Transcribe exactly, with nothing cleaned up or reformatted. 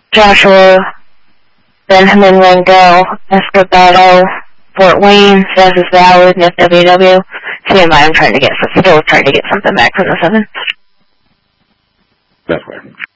Joshua Benjamin Rangel, Escobedo, Fort Wayne, says is valid, and F W W. Stand by, I'm trying to get, still trying to get something back from the seventh. That's right.